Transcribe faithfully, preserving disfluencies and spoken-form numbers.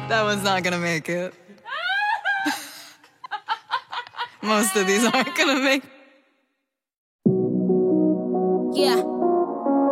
That one's not gonna make it. Most of these aren't gonna make. Yeah.